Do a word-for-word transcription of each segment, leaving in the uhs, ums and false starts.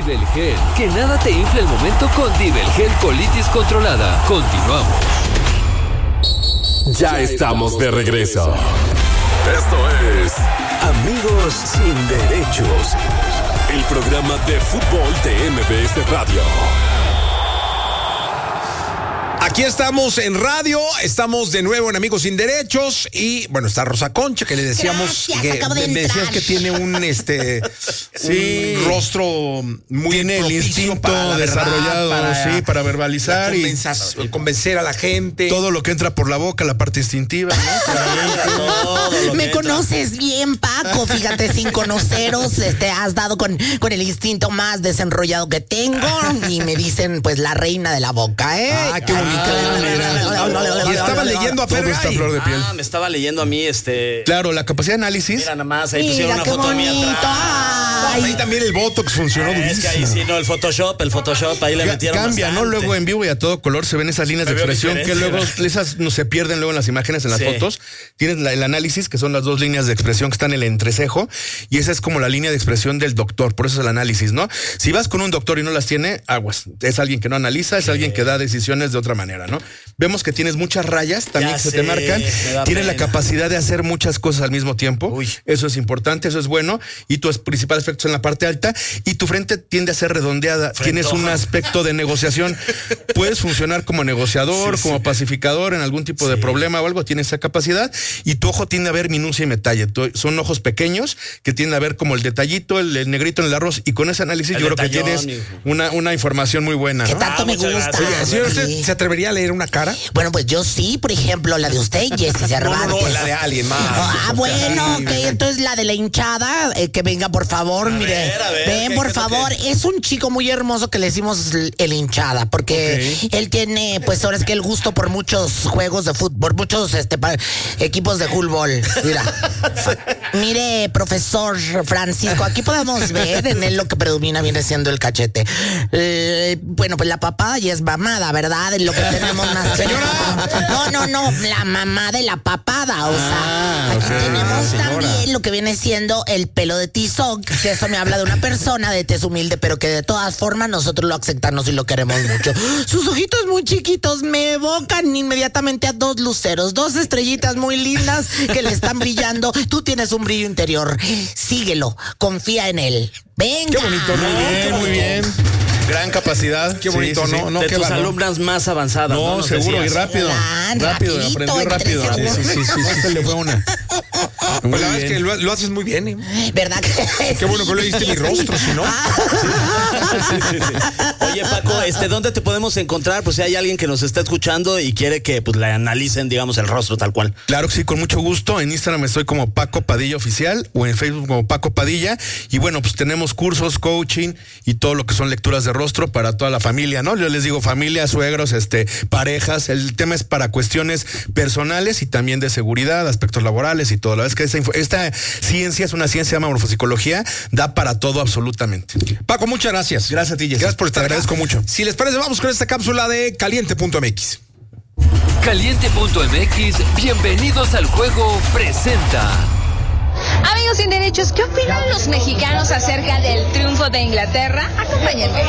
Divel Gel. Que nada te infle el momento con Divel Gel Colitis Controlada. Continuamos. Ya estamos de regreso. Esto es Amigos Sin Derechos, el programa de fútbol de M B S Radio. Aquí estamos en radio, estamos de nuevo en Amigos Sin Derechos y bueno, está Rosa Concha que le decíamos Gracias, que acabo de me decías entrar. que tiene un este Sí. un rostro muy Tiene el propicio instinto para la verdad, desarrollado, para, sí, para verbalizar la y convenza- convencer a la gente. todo lo que entra por la boca, la parte instintiva, ¿no? Me conoces bien, Paco. Fíjate, sin conoceros, este, has dado con, con el instinto más desenrollado que tengo. Y me dicen, pues, la reina de la boca, ¿eh? Ah, qué bonito. Y estaba leyendo a Todo está Fergay. flor de piel. Ah, me estaba leyendo a mí, este... Claro, la capacidad de análisis. Mira nada más, ahí pusieron Mira una qué foto mía bonito. atrás. Ahí Ay, también el Botox funcionó Ah, es que ahí durísimo. sí, no, el Photoshop, el Photoshop, ahí le Ca- metieron Cambia, ¿no? bastante. Luego en vivo y a todo color se ven esas líneas Me de veo expresión que diferente, luego ¿verdad? esas no se pierden luego en las imágenes, en las Sí. fotos. Tienes la- el análisis, que son las dos líneas de expresión que están en el entrecejo, y esa es como la línea de expresión del doctor, por eso es el análisis, ¿no? Si vas con un doctor y no las tiene, aguas. Es alguien que no analiza, es alguien que da decisiones de otra manera, ¿no? Vemos que tienes muchas rayas también Ya que se sé, te marcan. me da Tienes la pena. capacidad de hacer muchas cosas al mismo tiempo. Uy. Eso es importante, eso es bueno. Y tus principales efectos en la parte alta. Y tu frente tiende a ser redondeada. Tienes un aspecto de negociación. Puedes funcionar como negociador, Sí, como sí. pacificador en algún tipo de Sí. problema o algo. Tienes esa capacidad. Y tu ojo tiende a ver minucia y detalle. Tu- Son ojos pequeños que tienden a ver como el detallito, el, el negrito en el arroz. Y con ese análisis El yo creo que detallón, tienes mijo. una, una información muy buena, ¿qué ¿no? tanto Ah, me muchas gusta? gracias. Oiga, señor, ¿usted Sí. se atrevería a leer una cara? Bueno, pues yo sí, por ejemplo, la de usted, Jessy No, Cervantes. no, no, la de alguien más. Ah, bueno, Sí, ok, entonces la de la hinchada, eh, que venga por favor, mire. ver, a ver, ven ¿qué- por qué es lo favor, que- es un chico muy hermoso que le decimos l- el hinchada, porque él tiene, pues ahora es que el gusto por muchos juegos de fútbol, muchos este pa- equipos de fútbol. Mira. Fa- Mire, profesor Francisco, aquí podemos ver en él lo que predomina viene siendo el cachete. Eh, bueno, pues la papada ya es mamada, ¿verdad? En lo que tenemos más. No, no, no, la mamá de la papada, o sea, aquí tenemos también lo que viene siendo el pelo de tizoc, que eso me habla de una persona de tez humilde, pero que de todas formas nosotros lo aceptamos y lo queremos mucho. Sus ojitos muy chiquitos me evocan inmediatamente a dos luceros, dos estrellitas muy lindas que le están brillando. Tú tienes un brillo interior, síguelo, confía en él. Venga. Qué bonito, ¿no? Muy bien, muy bien. Gran capacidad. Qué bonito, Sí, sí, sí. ¿no? No, de qué tus valor. alumnas más avanzadas, ¿no? No, Nos seguro, y decías. rápido. Lan, Rápido, rapidito, aprendió en tres rápido. Sí, sí, sí, sí, sí, se le fue una. Pues Muy la verdad es bien. que lo, lo haces muy bien, ¿eh? ¿Verdad que Qué bueno que lo diste mi rostro, si no. Oye, Paco, este, ¿dónde te podemos encontrar? Pues si hay alguien que nos está escuchando y quiere que pues le analicen, digamos, el rostro tal cual. Claro que sí, con mucho gusto. En Instagram estoy como Paco Padilla Oficial o en Facebook como Paco Padilla. Y bueno, pues tenemos cursos, coaching y todo lo que son lecturas de rostro para toda la familia, ¿no? Yo les digo familia, suegros, este, parejas. El tema es para cuestiones personales y también de seguridad, aspectos laborales y todo. La verdad es que esta, info- esta ciencia es una ciencia, se llama morfopsicología, da para todo absolutamente. Paco, muchas gracias. Gracias a ti, Jessy. Gracias por estar Te acá. agradezco mucho. Si les parece, vamos con esta cápsula de caliente punto m x. Caliente punto m x, bienvenidos al juego, presenta. Amigos sin derechos, ¿qué opinan los mexicanos acerca del triunfo de Inglaterra? Acompáñenme.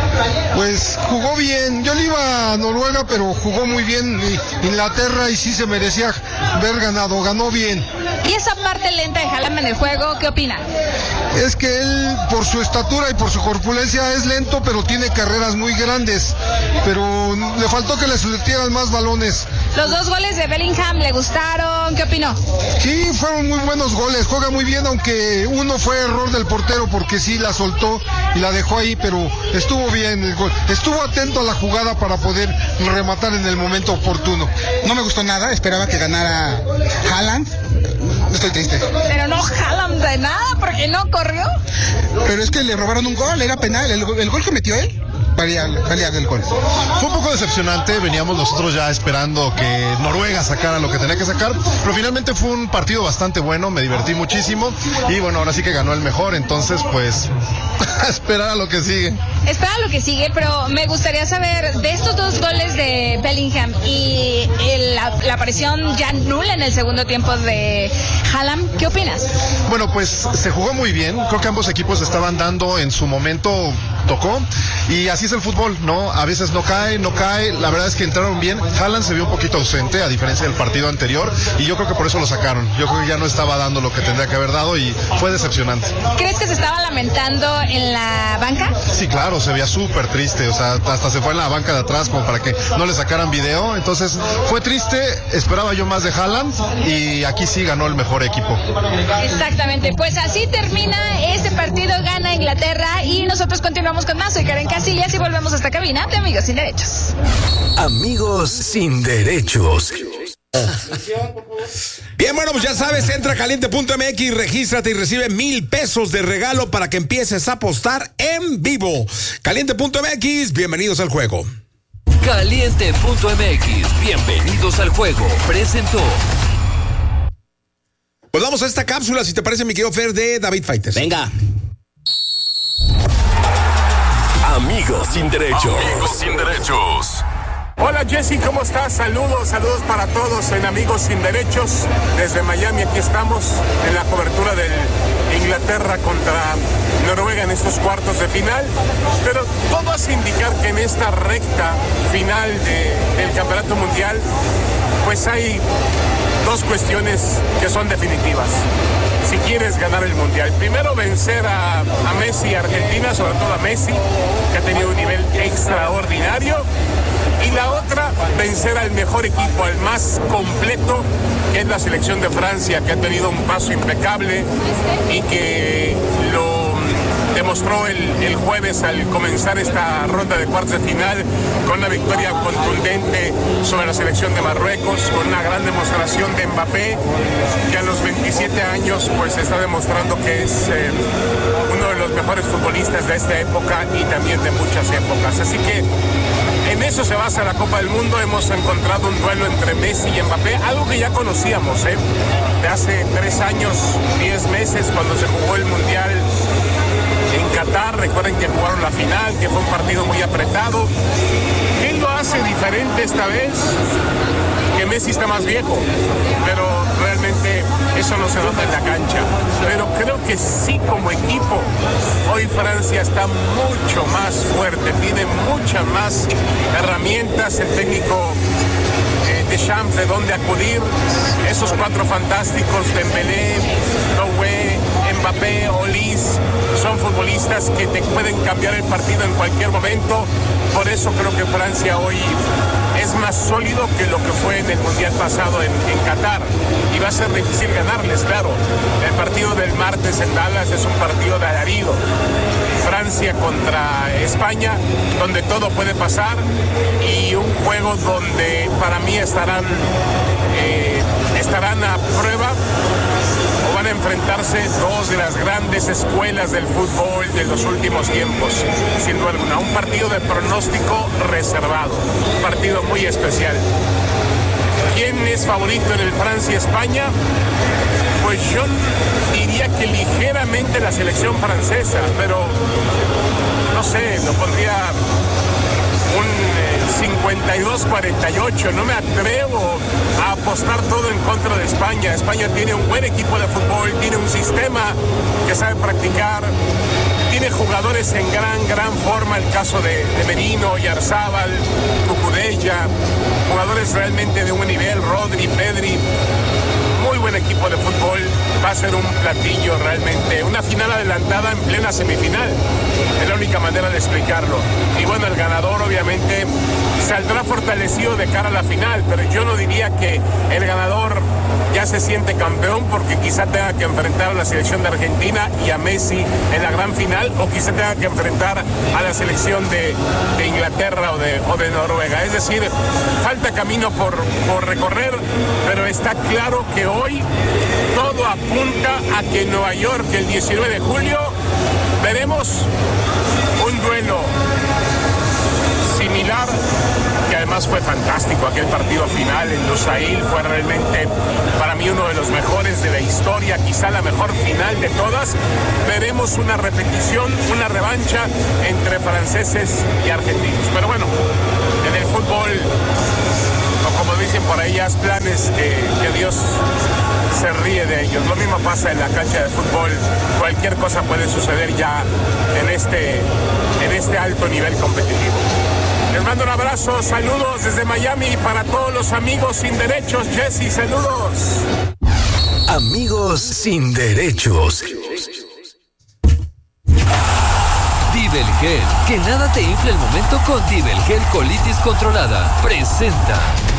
Pues jugó bien, yo le iba a Noruega, pero jugó muy bien y- Inglaterra y sí se merecía haber ganado, ganó bien. Y esa parte lenta de Haaland en el juego, ¿qué opinan? Es que él, por su estatura y por su corpulencia, es lento, pero tiene carreras muy grandes. Pero le faltó que le metieran más balones. Los dos goles de Bellingham, ¿le gustaron? ¿Qué opinó? Sí, fueron muy buenos goles, juega muy bien, aunque uno fue error del portero porque sí la soltó y la dejó ahí, pero estuvo bien el gol. Estuvo atento a la jugada para poder rematar en el momento oportuno. No me gustó nada, esperaba que ganara Haaland. Estoy triste. Pero no Haaland de nada porque no corrió. Pero es que le robaron un gol, era penal. El, el gol que metió él, valía, valía del gol. Fue un poco decepcionante, veníamos nosotros ya esperando que Noruega sacara lo que tenía que sacar, pero finalmente fue un partido bastante bueno, me divertí muchísimo y bueno, ahora sí que ganó el mejor, entonces pues a esperar a lo que sigue. Espera lo que sigue, pero me gustaría saber de estos dos goles de Bellingham y el- la, la aparición ya nula en el segundo tiempo de Haaland, ¿qué opinas? Bueno, pues se jugó muy bien, creo que ambos equipos estaban dando en su momento tocó. Y así es el fútbol, ¿no? A veces no cae, no cae. La verdad es que entraron bien. Haaland se vio un poquito ausente, a diferencia del partido anterior. Y yo creo que por eso lo sacaron. Yo creo que ya no estaba dando lo que tendría que haber dado y fue decepcionante. ¿Crees que se estaba lamentando en la banca? Sí, claro, se veía súper triste. O sea, hasta se fue en la banca de atrás como para que no le sacaran video. Entonces, fue triste. Esperaba yo más de Haaland. Y aquí sí ganó el mejor equipo. Exactamente. Pues así termina este partido. Gana Inglaterra. Y nosotros continuamos con más. Soy Karen Casillas y volvemos a esta cabina de Amigos Sin Derechos. Amigos Sin Derechos. Bien, bueno, pues ya sabes, entra a caliente punto m x, regístrate y recibe mil pesos de regalo para que empieces a apostar en vivo. caliente punto m x, bienvenidos al juego. caliente punto m x, bienvenidos al juego. Presentó. Pues vamos a esta cápsula, si te parece, mi querido Fer, de David Faites. Venga. Amigos Sin Derechos. Amigos Sin Derechos. Hola Jesse, ¿cómo estás? Saludos, saludos para todos en Amigos Sin Derechos. Desde Miami aquí estamos en la cobertura del Inglaterra contra Noruega en estos cuartos de final. Pero todo hace indicar que en esta recta final de, del Campeonato Mundial, pues hay dos cuestiones que son definitivas. Si quieres ganar el Mundial, primero vencer a, a Messi y a Argentina, sobre todo a Messi, que ha tenido un nivel extraordinario. Y la otra, vencer al mejor equipo, al más completo, que es la selección de Francia, que ha tenido un paso impecable y que lo demostró el, el jueves al comenzar esta ronda de cuartos de final con una victoria contundente sobre la selección de Marruecos, con una gran demostración de Mbappé, que a los veintisiete años pues está demostrando que es eh, uno de los mejores futbolistas de esta época y también de muchas épocas. Así que en eso se basa la Copa del Mundo. Hemos encontrado un duelo entre Messi y Mbappé, algo que ya conocíamos, ¿eh? De hace tres años, diez meses, cuando se jugó el Mundial en Qatar. Recuerden que jugaron la final, que fue un partido muy apretado. ¿Qué lo hace diferente esta vez? Que Messi está más viejo, pero realmente eso no se nota en la cancha. Pero creo que sí, como equipo, hoy Francia está mucho más fuerte, tiene muchas más herramientas, el técnico eh, Deschamps de dónde acudir, esos cuatro fantásticos, Dembélé, Doué, Mbappé, Olise, son futbolistas que te pueden cambiar el partido en cualquier momento. Por eso creo que Francia hoy es más sólido que lo que fue en el Mundial pasado en, en Qatar. Y va a ser difícil ganarles, claro. El partido del martes en Dallas es un partido de alarido. Francia contra España, donde todo puede pasar. Y un juego donde para mí estarán, eh, estarán a prueba o van a enfrentarse dos de las grandes escuelas del fútbol de los últimos tiempos, sin duda alguna. Un partido de pronóstico reservado, un partido muy especial. ¿Quién es favorito en el Francia-España? Pues yo diría que ligeramente la selección francesa, pero no sé, lo pondría un eh, cincuenta y dos cuarenta y ocho. No me atrevo a apostar todo en contra de España. España tiene un buen equipo de fútbol, tiene un sistema que sabe practicar, tiene jugadores en gran, gran forma, el caso de, de Merino, Oyarzabal, Cucurella, jugadores realmente de un nivel, Rodri, Pedri. Muy buen equipo de fútbol, va a ser un platillo realmente, una final adelantada en plena semifinal, es la única manera de explicarlo. Y bueno, el ganador obviamente saldrá fortalecido de cara a la final, pero yo no diría que el ganador ya se siente campeón, porque quizá tenga que enfrentar a la selección de Argentina y a Messi en la gran final, o quizá tenga que enfrentar a la selección de, de Inglaterra o de, o de Noruega. Es decir, falta camino por, por recorrer, pero está claro que hoy todo apunta a que en Nueva York, el diecinueve de julio, veremos un duelo similar, que además fue fantástico. Aquel partido final en Lusail fue realmente para mí uno de los mejores de la historia, quizá la mejor final de todas. Veremos una repetición, una revancha entre franceses y argentinos. Pero bueno, en el fútbol, o como dicen por ahí, haz planes que, que Dios se ríe de ellos. Lo mismo pasa en la cancha de fútbol. Cualquier cosa puede suceder ya en este, en este alto nivel competitivo. Les mando un abrazo, saludos desde Miami para todos los amigos sin derechos. Jesse, saludos. Amigos sin derechos. Divelgel, que nada te infle el momento con Divelgel Colitis Controlada. Presenta.